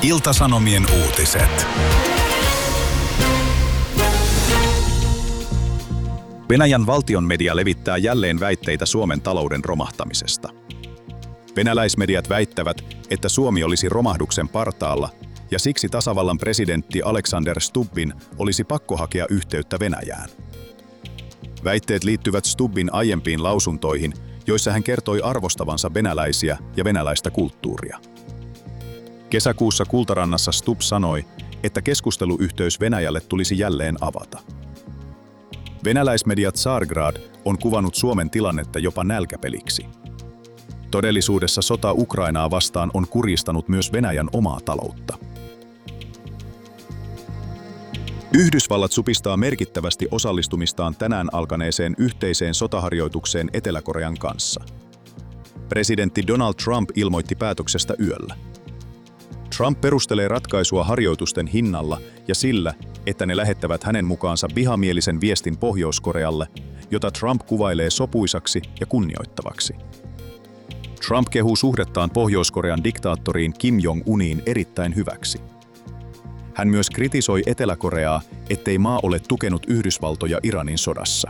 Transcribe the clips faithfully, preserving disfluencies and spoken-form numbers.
Ilta-Sanomien uutiset. Venäjän valtion media levittää jälleen väitteitä Suomen talouden romahtamisesta. Venäläismediat väittävät, että Suomi olisi romahduksen partaalla, ja siksi tasavallan presidentti Alexander Stubbin olisi pakko hakea yhteyttä Venäjään. Väitteet liittyvät Stubbin aiempiin lausuntoihin, joissa hän kertoi arvostavansa venäläisiä ja venäläistä kulttuuria. Kesäkuussa Kultarannassa Stubb sanoi, että keskusteluyhteys Venäjälle tulisi jälleen avata. Venäläismedia Tsargrad on kuvannut Suomen tilannetta jopa nälkäpeliksi. Todellisuudessa sota Ukrainaa vastaan on kurjistanut myös Venäjän omaa taloutta. Yhdysvallat supistaa merkittävästi osallistumistaan tänään alkaneeseen yhteiseen sotaharjoitukseen Etelä-Korean kanssa. Presidentti Donald Trump ilmoitti päätöksestä yöllä. Trump perustelee ratkaisua harjoitusten hinnalla ja sillä, että ne lähettävät hänen mukaansa vihamielisen viestin Pohjois-Korealle, jota Trump kuvailee sopuisaksi ja kunnioittavaksi. Trump kehuu suhdettaan Pohjois-Korean diktaattoriin Kim Jong-uniin erittäin hyväksi. Hän myös kritisoi Etelä-Koreaa, ettei maa ole tukenut Yhdysvaltoja Iranin sodassa.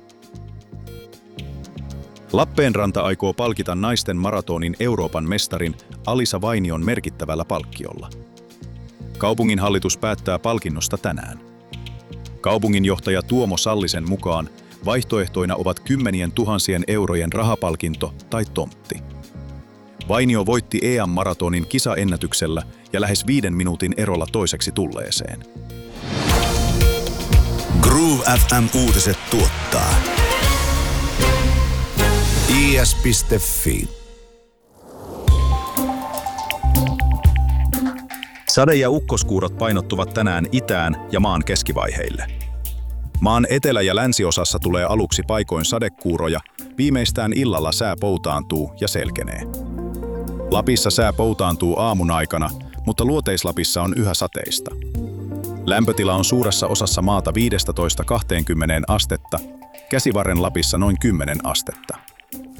Lappeenranta aikoo palkita naisten maratonin Euroopan mestarin Alisa Vainion merkittävällä palkkiolla. Kaupunginhallitus päättää palkinnosta tänään. Kaupunginjohtaja Tuomo Sallisen mukaan vaihtoehtoina ovat kymmenien tuhansien eurojen rahapalkinto tai tontti. Vainio voitti E M-maratonin kisaennätyksellä ja lähes viiden minuutin erolla toiseksi tulleeseen. Groove F M-uutiset tuottaa I S piste Fi. Sade- ja ukkoskuurot painottuvat tänään itään ja maan keskivaiheille. Maan etelä- ja länsiosassa tulee aluksi paikoin sadekuuroja, viimeistään illalla sää poutaantuu ja selkenee. Lapissa sää poutaantuu aamun aikana, mutta Luoteis-Lapissa on yhä sateista. Lämpötila on suuressa osassa maata viisitoista kaksikymmentä astetta, Käsivarren Lapissa noin kymmenen astetta.